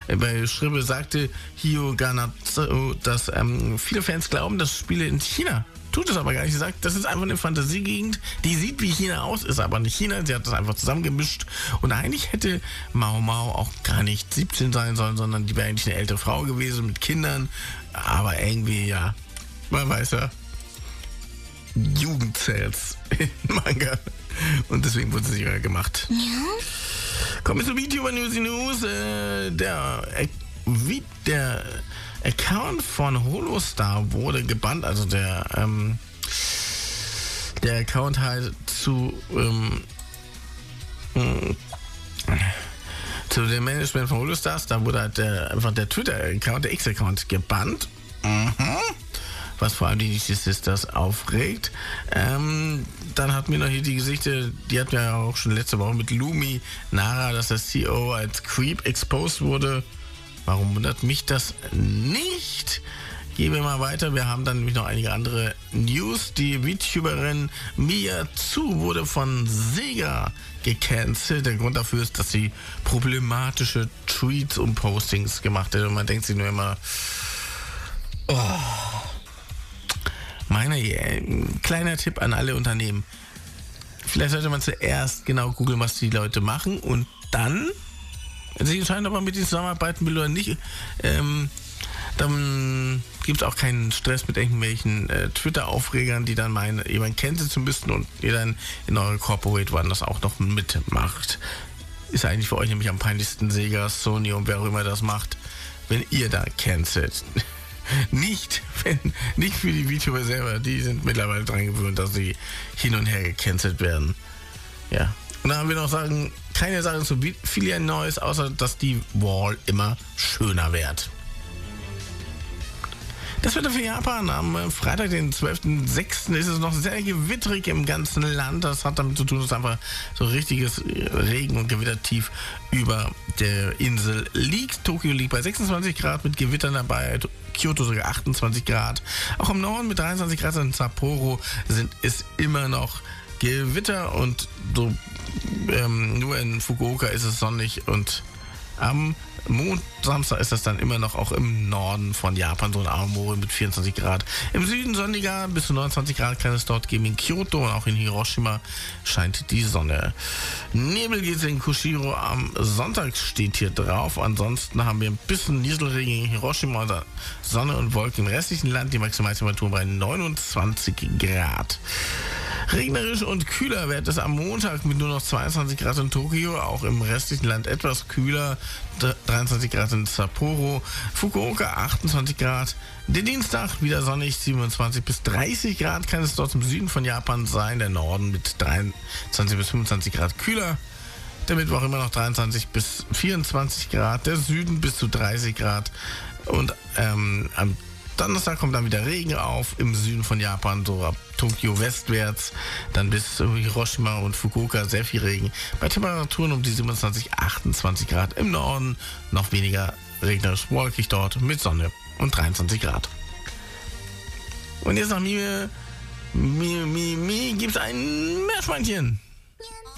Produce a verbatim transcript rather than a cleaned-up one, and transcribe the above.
Bei Schribbel sagte Hio Ganatsu, dass ähm, viele Fans glauben, das spiele in China. Tut es aber gar nicht. Sie sagt, das ist einfach eine Fantasiegegend, die sieht wie China aus, ist aber nicht China. Sie hat das einfach zusammengemischt. Und eigentlich hätte Mau Mau auch gar nicht siebzehn sein sollen, sondern die wäre eigentlich eine ältere Frau gewesen mit Kindern. Aber irgendwie, ja, man weiß ja, Jugend zählt's in Manga. Und deswegen wurde sie ja gemacht. Ja. Kommen wir zu VTuber News News. Äh, der, äh, wie der Account von Holostar wurde gebannt, also der ähm, der Account halt zu ähm, äh, zu dem Management von Holostars, da wurde halt der, einfach der Twitter-Account, der X-Account gebannt. Mhm. Was vor allem die Nischi Sisters aufregt. Ähm, dann hatten wir noch hier die Gesichter, die hatten wir ja auch schon letzte Woche mit Lumi Nara, dass der C E O als Creep exposed wurde. Warum wundert mich das nicht? Gehen wir mal weiter. Wir haben dann nämlich noch einige andere News. Die VTuberin Mia Zu wurde von Sega gecancelt. Der Grund dafür ist, dass sie problematische Tweets und Postings gemacht hat. Und man denkt sich nur immer, oh. Meiner, yeah, kleiner Tipp an alle Unternehmen. Vielleicht sollte man zuerst genau googeln, was die Leute machen und dann sich entscheiden, ob man mit ihnen zusammenarbeiten will oder nicht. Ähm, dann gibt es auch keinen Stress mit irgendwelchen äh, Twitter-Aufregern, die dann meinen, jemand canceln zu müssen und ihr dann in eure Corporate One das auch noch mitmacht. Ist eigentlich für euch nämlich am peinlichsten Sega, Sony und wer auch immer das macht, wenn ihr da cancelt. Nicht, wenn, nicht für die VTuber selber, die sind mittlerweile dran gewöhnt, dass sie hin und her gecancelt werden. Ja. Und dann haben wir noch sagen, keine Sachen zu viel Neues, außer dass die Wall immer schöner wird. Das Wetter für Japan. Am Freitag, den zwölften sechsten ist es noch sehr gewitterig im ganzen Land. Das hat damit zu tun, dass einfach so richtiges Regen- und Gewittertief über der Insel liegt. Tokio liegt bei sechsundzwanzig Grad mit Gewittern dabei. Kyoto sogar achtundzwanzig Grad. Auch im Norden mit dreiundzwanzig Grad in Sapporo sind es immer noch Gewitter und so, ähm, nur in Fukuoka ist es sonnig und am Mond, Samstag ist das dann immer noch auch im Norden von Japan, so in Aomori mit vierundzwanzig Grad. Im Süden sonniger, bis zu neunundzwanzig Grad kann es dort geben in Kyoto und auch in Hiroshima scheint die Sonne. Nebel geht es in Kushiro am Sonntag, steht hier drauf. Ansonsten haben wir ein bisschen Nieselregen in Hiroshima, oder Sonne und Wolken im restlichen Land, die Maximaltemperatur bei neunundzwanzig Grad. Regnerisch und kühler wird es am Montag mit nur noch zweiundzwanzig Grad in Tokio, auch im restlichen Land etwas kühler, dreiundzwanzig Grad in Sapporo, Fukuoka achtundzwanzig Grad. Der Dienstag wieder sonnig, siebenundzwanzig bis dreißig Grad kann es dort im Süden von Japan sein, der Norden mit dreiundzwanzig bis fünfundzwanzig Grad kühler. Der Mittwoch immer noch dreiundzwanzig bis vierundzwanzig Grad, der Süden bis zu dreißig Grad und ähm, am Donnerstag kommt dann wieder Regen auf im Süden von Japan, so ab Tokio westwärts, dann bis Hiroshima und Fukuoka sehr viel Regen. Bei Temperaturen um die siebenundzwanzig, achtundzwanzig Grad im Norden, noch weniger regnerisch wolkig dort mit Sonne und dreiundzwanzig Grad. Und jetzt nach mir, mir, mir, mir gibt's ein Meerschweinchen.